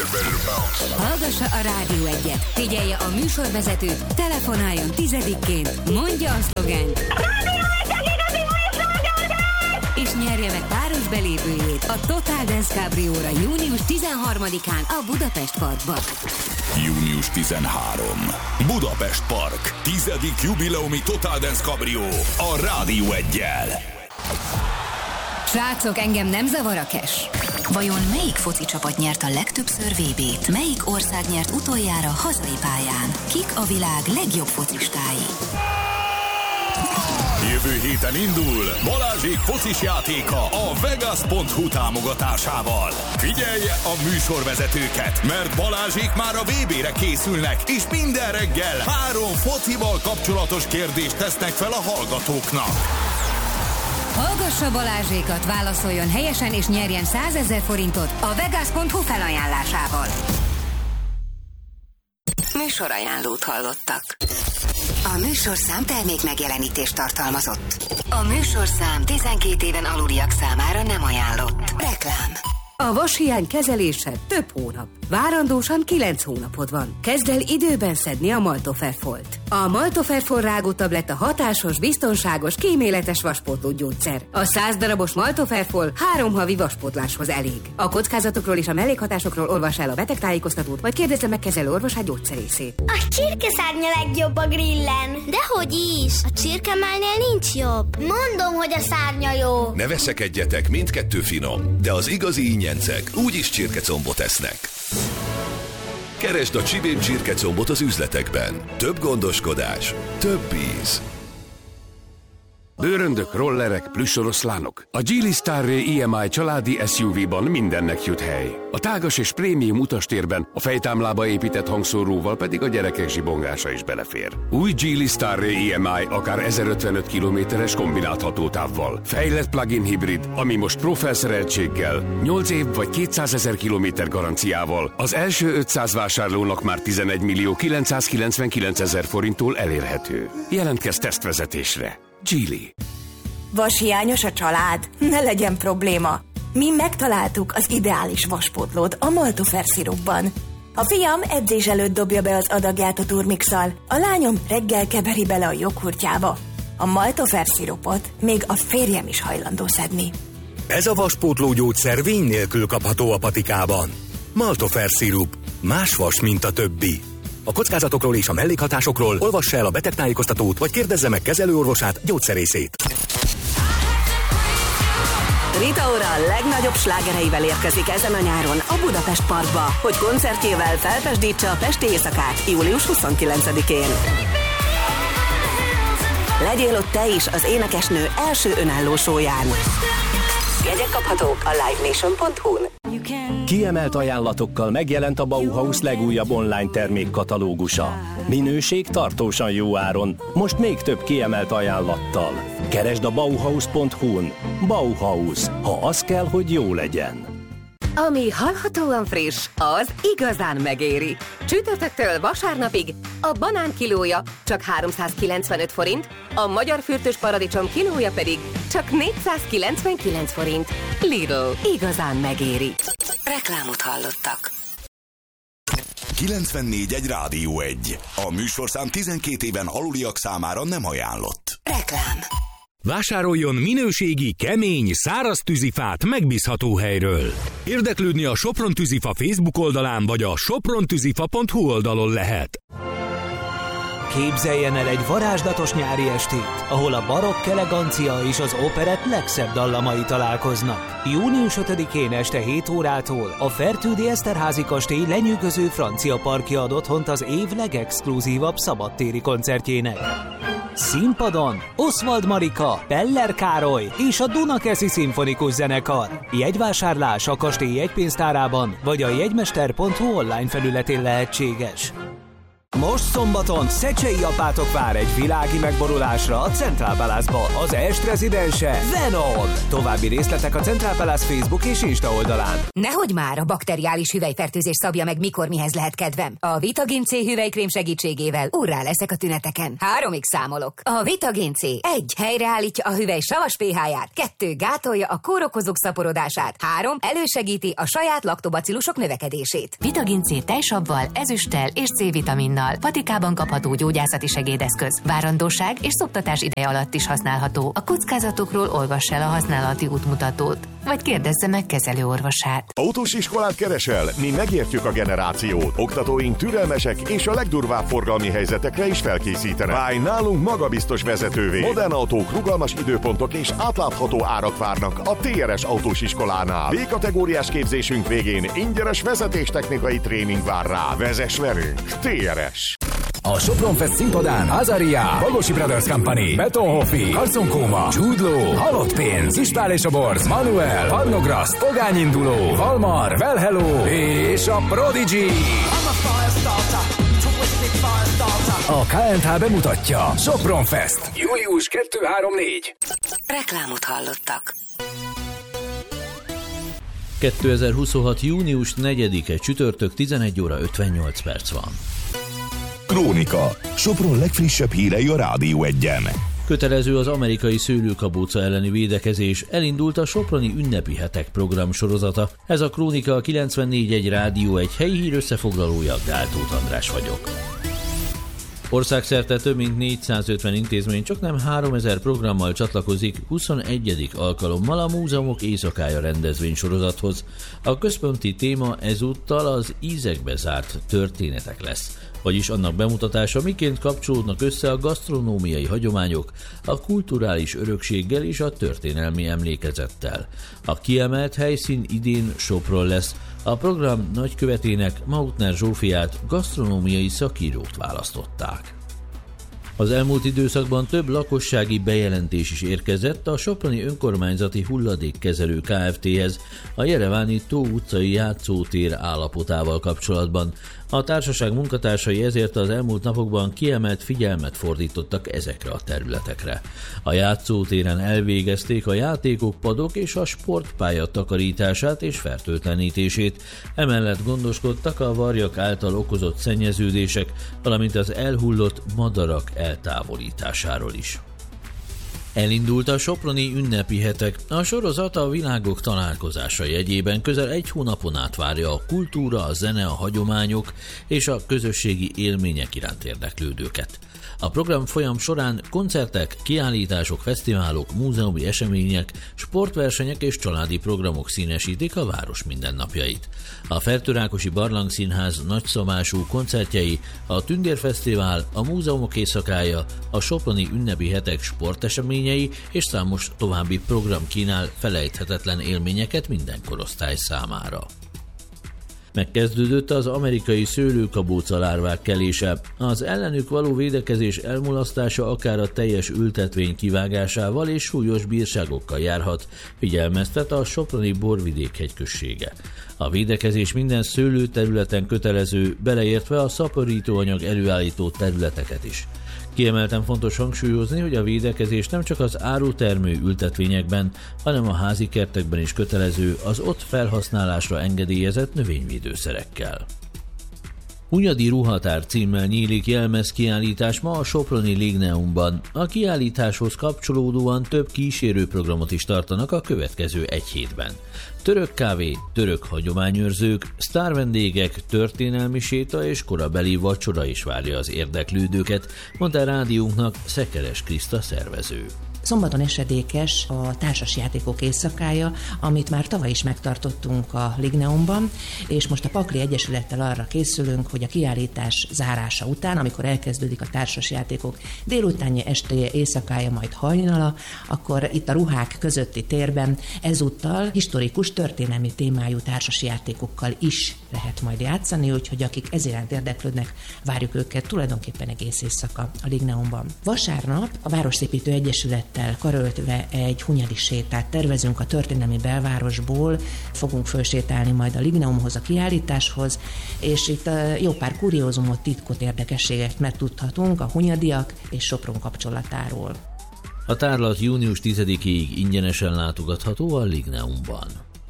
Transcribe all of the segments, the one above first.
Hallgassa a Rádió 1-et, figyelje a műsorvezetőt, telefonáljon 10-ként, mondja a szlogent, és nyerje meg páros belépőjét a Total Dance Cabrióra június 13-án a Budapest Parkban. Június 13. Budapest Park. 10. jubileumi Total Dance Cabrió a Rádió 1-jel. Srácok, engem nem zavar a cash. Vajon melyik foci csapat nyert a legtöbbször VB-t? Melyik ország nyert utoljára hazai pályán? Kik a világ legjobb focistái? Jövő héten indul Balázsék focis játéka a Vegas.hu támogatásával. Figyelje a műsorvezetőket, mert Balázsék már a VB-re készülnek, és minden reggel 3 focival kapcsolatos kérdést tesznek fel a hallgatóknak. Hallgassa Balázsékat, válaszoljon helyesen és nyerjen 100 000 forintot a Vegas.hu felajánlásával. Műsorajánlót hallottak. A műsorszám termék megjelenítést tartalmazott. A műsorszám 12 éven aluliak számára nem ajánlott. Reklám. A vashiány kezelése több hónap. Várandósan 9 hónapod van. Kezd el időben szedni a Maltoferfolt. A Maltoferfol rágótabletta hatásos, biztonságos, kíméletes vaspótló gyógyszer. A 100 darabos Maltoferfol 3 havi vaspótláshoz elég. A kockázatokról és a mellékhatásokról olvass el a betegtájékoztatót, vagy kérdezze meg kezelő orvosát gyógyszerészét. A csirkeszárnya legjobb a grillen. Dehogy is! A csirkemálnél nincs jobb. Mondom, hogy a szárnya jó. Ne veszekedjetek, mindkettő finom, de az igazi ingyencek úgyis csirkecombot esznek. Keresd a Csibén csirkecombot az üzletekben. Több gondoskodás, több íz. Bőröndök, rollerek, plüssoroszlánok. A Geely Starray EMI családi SUV-ban mindennek jut hely. A tágas és prémium utastérben a fejtámlába épített hangszóróval pedig a gyerekek zsibongása is belefér. Új Geely Starray EMI akár 1055 kilométeres kombinált hatótávval. Fejlett plug-in hibrid, ami most Pro felszereltséggel, 8 év vagy 200 000 kilométer garanciával az első 500 vásárlónak már 11 999 000 forinttól elérhető. Jelentkezz tesztvezetésre. Geely. Vashiányos a család? Ne legyen probléma. Mi megtaláltuk az ideális vaspótlót a Maltofer szirupban. A fiam edzés előtt dobja be az adagját a turmixal, a lányom reggel keveri bele a joghurtjába. A Maltofer szirupot még a férjem is hajlandó szedni. Ez a vaspótló gyógyszer vény nélkül kapható a patikában. Maltofer szirup. Más vas, mint a többi. A kockázatokról és a mellékhatásokról olvassa el a betegtájékoztatót, vagy kérdezze meg kezelőorvosát, gyógyszerészét. Rita Ora a legnagyobb slágereivel érkezik ezen a nyáron a Budapest Parkba, hogy koncertjével felpesdítse a pesti éjszakát július 29-én. Legyél ott te is az énekesnő első önálló showyán. Jegyek kaphatók a livenation.hu-n. Kiemelt ajánlatokkal megjelent a Bauhaus legújabb online termékkatalógusa. Minőség tartósan jó áron, most még több kiemelt ajánlattal. Keresd a Bauhaus.hu-n. Bauhaus, ha az kell, hogy jó legyen. Ami hallhatóan friss, az igazán megéri. Csütörtöktől vasárnapig a banán kilója csak 395 forint, a magyar fürtös paradicsom kilója pedig csak 499 forint. Lidl, igazán megéri. Reklámot hallottak. 94.1 Rádió 1. A műsorszám 12 éven aluliak számára nem ajánlott. Reklám. Vásároljon minőségi, kemény, száraz tűzifát megbízható helyről. Érdeklődni a Sopron Tűzifa Facebook oldalán vagy a soprontűzifa.hu oldalon lehet. Képzeljen el egy varázslatos nyári estét, ahol a barokk elegancia és az operett legszebb dallamai találkoznak. Június 5-én este 7 órától a Fertődi Eszterházy kastély lenyűgöző francia parkja ad otthont az év legexkluzívabb szabadtéri koncertjének. Színpadon Oswald Marika, Peller Károly és a Dunakeszi Szimfonikus Zenekar. Jegyvásárlás a kastély jegypénztárában vagy a jegymester.hu online felületén lehetséges. Most szombaton Szecsei Apátok vár egy világi megborulásra a Central Palace-ba. Az est rezidense Venom. További részletek a Central Palace Facebook és Insta oldalán. Nehogy már, a bakteriális hüvelyfertőzés szabja meg, mikor mihez lehet kedvem. A Vitagin C hüvelykrém segítségével úrrá leszek a tüneteken. 3-ig számolok. A Vitagin C 1. Helyreállítja a hüvely savas pH-ját. 2. Gátolja a kórokozók szaporodását. 3. Elősegíti a saját laktobacillusok növekedését. Vitagin C tejsabbal, ezüsttel és C-vitaminnal. Patikában kapható gyógyászati segédeszköz. Várandóság és szoptatás ideje alatt is használható. A kockázatokról olvass el a használati útmutatót, vagy kérdezze meg kezelőorvosát. Autós iskolát keresel? Mi megértjük a generációt. Oktatóink türelmesek és a legdurvább forgalmi helyzetekre is felkészítenek. Válj nálunk magabiztos vezetővé. Modern autók, rugalmas időpontok és átlátható árak várnak a TRS autós iskolánál. B-kategóriás képzésünk végén ingyenes vezetéstechnikai tréning vár rá. Vezess velünk! TRS. A Sopron Fest színpadán Azaria, Bagosi Brothers Company, Betonhoffi, Arconkóma, Jude Law, Halott Pénz, Ispál és a Borz, Manuel, Parnograszt, Pogányinduló, Valmar, Well Hello és a Prodigy. A KNH bemutatja Sopron Fest. Július 2-3-4. Reklámot hallottak. 2026. június 4-e csütörtök 11 óra 58 perc van. Krónika. Sopron legfrissebb hírei a Rádió 1-en. Kötelező az amerikai szőlőkabóca elleni védekezés, elindult a soproni ünnepi hetek program sorozata. Ez a Krónika, a 94.1 Rádió egy helyi hír összefoglalója, Gál Tóth András vagyok. Országszerte több mint 450 intézmény csaknem 3000 programmal csatlakozik 21. alkalommal a Múzeumok éjszakája rendezvénysorozathoz. A központi téma ezúttal az ízekbe zárt történetek lesz, vagyis annak bemutatása, miként kapcsolódnak össze a gasztronómiai hagyományok a kulturális örökséggel és a történelmi emlékezettel. A kiemelt helyszín idén Sopron lesz. A program nagykövetének, Mautner Zsófiát, gasztronómiai szakírót választották. Az elmúlt időszakban több lakossági bejelentés is érkezett a soproni önkormányzati hulladékkezelő Kft-hez a Jereváni Tó utcai játszótér állapotával kapcsolatban. A társaság munkatársai ezért az elmúlt napokban kiemelt figyelmet fordítottak ezekre a területekre. A játszótéren elvégezték a játékok, padok és a sportpálya takarítását és fertőtlenítését, emellett gondoskodtak a varjak által okozott szennyeződések, valamint az elhullott madarak eltávolításáról is. Elindult a soproni ünnepi hetek. A sorozat a világok találkozása jegyében közel egy hónapon át várja a kultúra, a zene, a hagyományok és a közösségi élmények iránt érdeklődőket. A program folyam során koncertek, kiállítások, fesztiválok, múzeumi események, sportversenyek és családi programok színesítik a város mindennapjait. A Fertőrákosi Barlangszínház nagyszabású koncertjei, a Tündérfesztivál, a Múzeumok éjszakája, a soproni ünnepi hetek sporteseményei és számos további program kínál felejthetetlen élményeket minden korosztály számára. Megkezdődött az amerikai szőlőkabóca lárvák kelése. Az ellenük való védekezés elmulasztása akár a teljes ültetvény kivágásával és súlyos bírságokkal járhat, figyelmeztet a soproni Borvidék hegyközsége. A védekezés minden szőlőterületen kötelező, beleértve a szaporítóanyag előállító területeket is. Kiemelten fontos hangsúlyozni, hogy a védekezés nem csak az árutermő ültetvényekben, hanem a házi kertekben is kötelező az ott felhasználásra engedélyezett növényvédőszerekkel. Hunyadi ruhatár címmel nyílik jelmezkiállítás ma a soproni Ligneumban. A kiállításhoz kapcsolódóan több kísérőprogramot is tartanak a következő egy hétben. Török kávé, török hagyományőrzők, sztárvendégek, történelmi séta és korabeli vacsora is várja az érdeklődőket, mondta rádiónknak Szekeres Kriszta szervező. Szombaton esedékes a társasjátékok éjszakája, amit már tavaly is megtartottunk a Ligneumban, és most a Pakli Egyesülettel arra készülünk, hogy a kiállítás zárása után, amikor elkezdődik a társasjátékok délutáni, estéje, éjszakája, majd hajnala, akkor itt a ruhák közötti térben ezúttal historikus, történelmi témájú társasjátékokkal is lehet majd játszani, úgyhogy akik ez iránt érdeklődnek, várjuk őket tulajdonképpen egész éjszaka a Ligneumban. Vasárnap a Városszépítő Egyesület egyesülettel karöltve egy hunyadi sétát tervezünk a történelmi belvárosból, fogunk fölsétálni majd a Ligneumhoz, a kiállításhoz, és itt jó pár kuriózumot, titkot, érdekességet megtudhatunk a hunyadiak és Sopron kapcsolatáról. A tárlat június 10-ig ingyenesen látogatható a Ligneumban.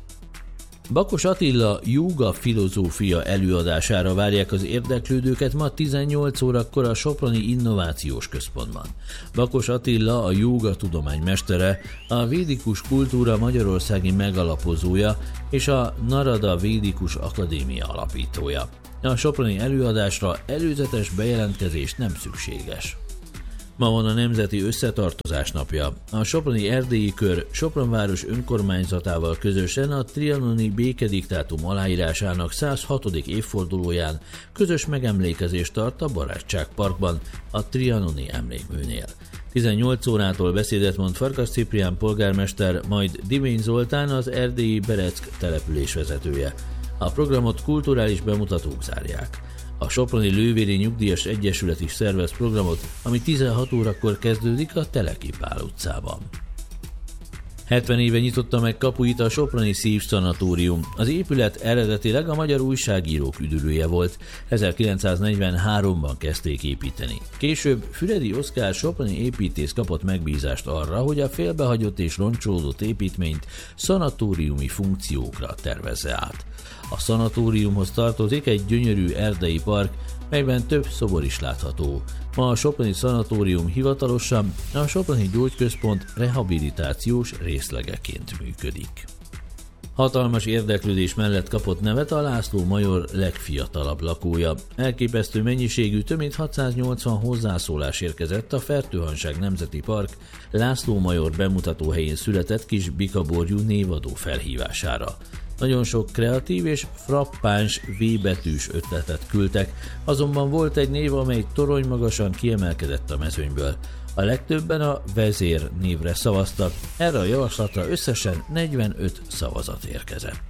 Bakos Attila jóga filozófia előadására várják az érdeklődőket ma 18 órakor a Soproni Innovációs Központban. Bakos Attila a jóga tudomány mestere, a védikus kultúra magyarországi megalapozója és a Narada Védikus Akadémia alapítója. A soproni előadásra előzetes bejelentkezés nem szükséges. Ma van a Nemzeti Összetartozás napja. A Soproni Erdélyi Kör Sopronváros önkormányzatával közösen a trianoni békediktátum aláírásának 106. évfordulóján közös megemlékezést tart a Barátságparkban, a trianoni emlékműnél. 18 órától beszédet mond Farkas Ciprián polgármester, majd Dimény Zoltán, az erdélyi Bereck település vezetője. A programot kulturális bemutatók zárják. A Soproni Lővéri Nyugdíjas Egyesület is szervez programot, ami 16 órakor kezdődik a Teleki Pál utcában. 70 éve nyitotta meg kapuit a Soproni Szívszanatórium. Az épület eredetileg a magyar újságírók üdülője volt. 1943-ban kezdték építeni. Később Füredi Oszkár soproni építész kapott megbízást arra, hogy a félbehagyott és roncsolódott építményt szanatóriumi funkciókra tervezze át. A szanatóriumhoz tartozik egy gyönyörű erdei park, melyben több szobor is látható. Ma a Soproni Szanatórium hivatalosan a Soproni Gyógyközpont rehabilitációs részlegeként működik. Hatalmas érdeklődés mellett kapott nevet a László Major legfiatalabb lakója. Elképesztő mennyiségű, több mint 680 hozzászólás érkezett a Fertőhanság Nemzeti Park László Major bemutatóhelyén született kis bikaborjú névadó felhívására. Nagyon sok kreatív és frappáns V-betűs ötletet küldtek, azonban volt egy név, amely toronymagasan kiemelkedett a mezőnyből. A legtöbben a vezér névre szavaztak, erre a javaslatra összesen 45 szavazat érkezett.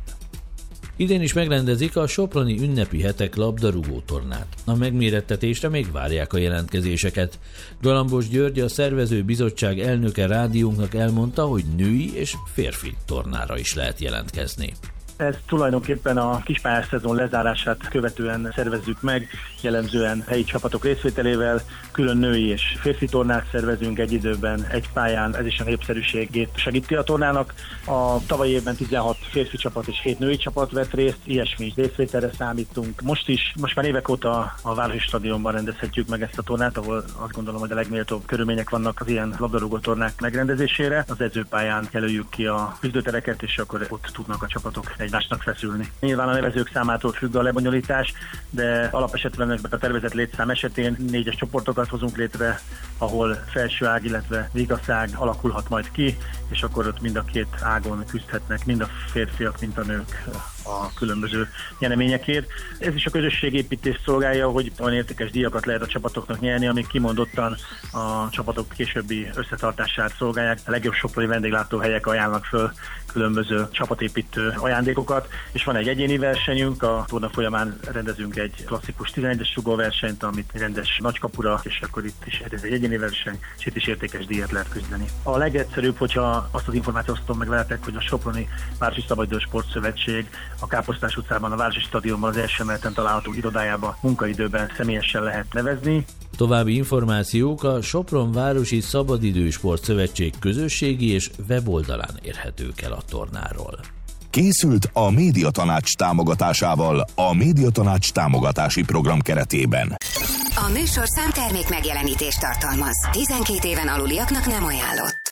Idén is megrendezik a Soproni ünnepi hetek labdarúgó tornát. A megmérettetésre még várják a jelentkezéseket. Galambos György, a szervező bizottság elnöke rádiónknak elmondta, hogy női és férfi tornára is lehet jelentkezni. Ez tulajdonképpen a kispályás szezon lezárását követően szervezzük meg, jellemzően helyi csapatok részvételével, külön női és férfi tornát szervezünk egy időben, egy pályán, ez is a népszerűségét segíti a tornának. A tavalyi évben 16 férfi csapat és 7 női csapat vett részt, ilyesmi részvételre számítunk. Most már évek óta a Városi Stadionban rendezhetjük meg ezt a tornát, ahol azt gondolom, hogy a legméltóbb körülmények vannak az ilyen labdarúgó tornák megrendezésére. Az edzőpályán jelöljük ki a küzdőtereket, és akkor ott tudnak a csapatok egymásnak feszülni. Nyilván a nevezők számától függ a lebonyolítás, de alapesetben a tervezett létszám esetén 4-es csoportokat hozunk létre, ahol felső ág, illetve vigaszág alakulhat majd ki, és akkor ott mind a két ágon küzdhetnek, mind a férfiak, mind a nők a különböző nyereményekért. Ez is a közösségépítés szolgálja, hogy olyan értékes díjakat lehet a csapatoknak nyerni, amik kimondottan a csapatok későbbi összetartását szolgálják. A legjobb soproni vendéglátóhelyek ajánlnak föl különböző csapatépítő ajándékokat, és van egy egyéni versenyünk, a torna folyamán rendezünk egy klasszikus 11-es sugóversenyt, amit rendes nagykapura, és akkor itt is ez egy egyéni verseny, és itt is értékes díjat lehet küzdeni. A legegyszerűbb, hogyha azt az információt osztom meg veletek, hogy a Soproni Városi Szabadidős Sportszövetség a Káposztás utcában, a Városi Stadionban az első emeleten található irodájába munkaidőben személyesen lehet nevezni. További információk a Sopron Városi Szabadidős Sportszövetség közösségi és weboldalán érhetők el a tornáról. Készült a Médiatanács támogatásával a Médiatanács támogatási program keretében. A műsorszám termék megjelenítést tartalmaz. 12 éven aluliaknak nem ajánlott.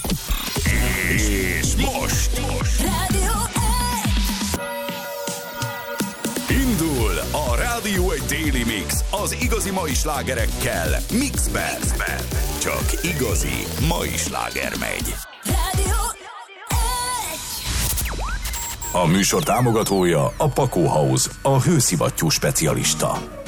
És most indul a Rádió egy Daily Mix az igazi mai slágerekkel Mixben. Csak igazi mai sláger megy. A műsor támogatója a Pakó House, a hőszivattyú specialista.